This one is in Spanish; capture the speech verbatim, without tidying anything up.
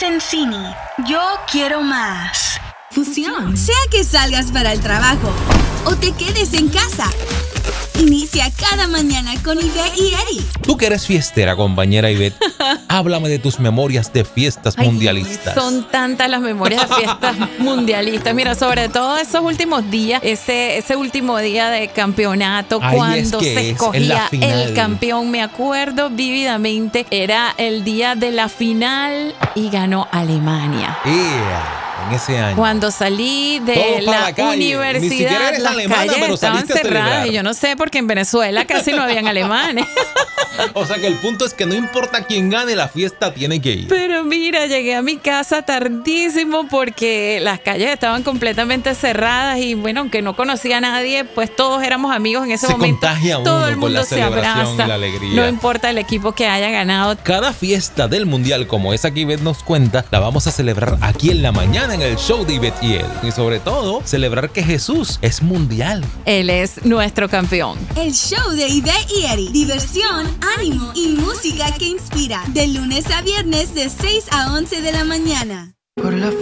Sensini. Yo quiero más. Fusión. Sea que salgas para el trabajo o te quedes en casa, inicia cada mañana con Ivette y Eddie. Tú que eres fiestera, compañera Ivette, háblame de tus memorias de fiestas Ay, mundialistas. Son tantas las memorias de fiestas mundialistas. Mira, sobre todo esos últimos días, ese, ese último día de campeonato, Ahí cuando es que se es, en escogía la final. el campeón, me acuerdo vívidamente, era el día de la final y ganó Alemania. Yeah. En ese año. Cuando salí de Todos para la, la calle. Ni universidad, siquiera eres las alemana, calles pero estaban saliste a cerradas celebrar. y yo no sé, porque en Venezuela casi no habían alemanes. O sea que el punto es que no importa quién gane, la fiesta tiene que ir. Pero mira, llegué a mi casa tardísimo porque las calles estaban completamente cerradas y bueno, aunque no conocía a nadie, pues todos éramos amigos en ese Se momento. contagia uno Todo el con mundo la se celebración abraza. y la alegría. No importa el equipo que haya ganado. Cada fiesta del mundial como esa que Ivette nos cuenta, la vamos a celebrar aquí en la mañana en el show de Ivette y él. Y sobre todo, celebrar que Jesús es mundial. Él es nuestro campeón. El show de Ivette y Eddie. Diversión, ánimo y música que inspira. De lunes a viernes de seis a once de la mañana. Por la